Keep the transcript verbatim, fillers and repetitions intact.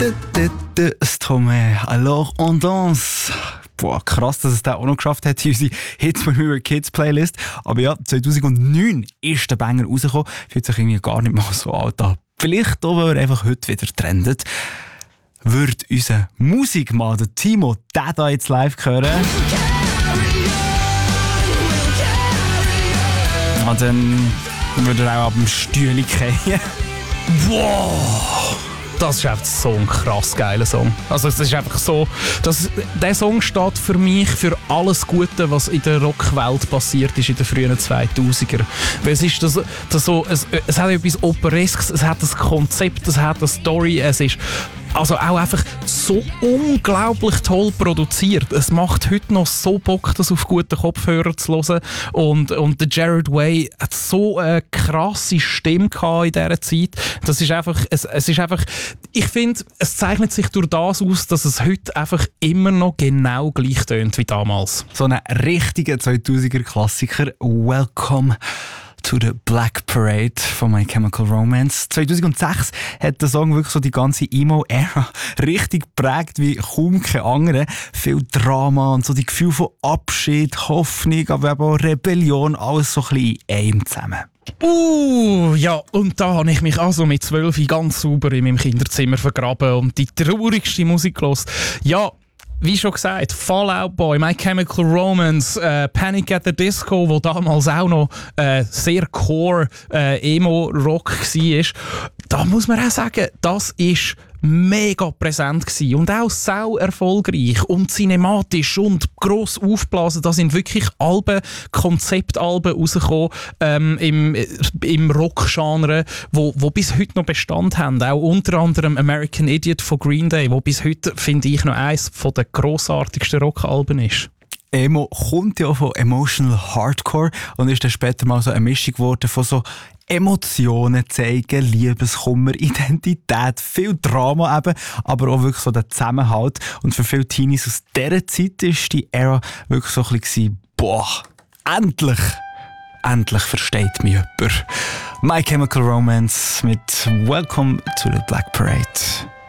Stromae, alors on danse. Boah, krass, dass es da auch noch geschafft hat, in unsere Hits von New Kids Playlist. Aber ja, zweitausendneun ist der Banger rausgekommen. Fühlt sich irgendwie gar nicht mal so alt an. Vielleicht auch, weil er einfach heute wieder trendet. Würde unser Musikmann, der Timo, den da jetzt live hören. Ja, dann würde er auch ab dem Stühle fallen. Wow! Das ist einfach so ein krass geiler Song. Also es ist einfach so, dass der Song steht für mich für alles Gute, was in der Rockwelt passiert ist in den frühen zweitausender. Weil es ist das, das so, es, es hat etwas Opereskes, es hat ein Konzept, es hat eine Story, es ist also auch einfach so unglaublich toll produziert. Es macht heute noch so Bock, das auf guten Kopfhörern zu hören. Und, und der Gerard Way hat so eine krasse Stimme gehabt in dieser Zeit. Das ist einfach, es, es ist einfach, ich finde, es zeichnet sich durch das aus, dass es heute einfach immer noch genau gleich tönt wie damals. So ein richtiger zweitausender Klassiker. Welcome to the Black Parade von My Chemical Romance. zweitausendsechs hat der Song wirklich so die ganze Emo-Ära richtig geprägt wie kaum kein anderer. Viel Drama und so die Gefühle von Abschied, Hoffnung, aber eben auch Rebellion, alles so ein bisschen in einem zusammen. Uh, ja, und da habe ich mich also mit zwölf ganz sauber in meinem Kinderzimmer vergraben und die traurigste Musik gehört. Ja, wie schon gesagt, Fall Out Boy, My Chemical Romance, äh, Panic at the Disco, wo damals auch noch äh, sehr Core äh, Emo-Rock war. Da muss man auch sagen, das ist mega präsent gewesen und auch sau erfolgreich und cinematisch und gross aufgeblasen. Da sind wirklich Alben, Konzeptalben rausgekommen ähm, im, im Rock-Genre, wo, wo bis heute noch Bestand haben. Auch unter anderem American Idiot von Green Day, wo bis heute, finde ich, noch eines der grossartigsten Rockalben ist. Emo kommt ja von Emotional Hardcore und ist dann später mal so eine Mischung geworden von so Emotionen zeigen, Liebeskummer, Identität, viel Drama eben, aber auch wirklich so der Zusammenhalt. Und für viele Teenies aus dieser Zeit ist die Ära wirklich so ein bisschen, boah, endlich, endlich versteht mich jemand. My Chemical Romance mit Welcome to the Black Parade.